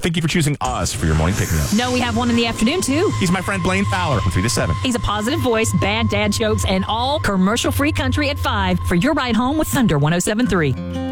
Thank you for choosing us for your morning pick-me-up. No, we have one in the afternoon, too. He's my friend Blaine Fowler from 3 to 7. He's a positive voice, bad dad jokes, and all commercial-free country at 5 for your ride home with Thunder 107.3.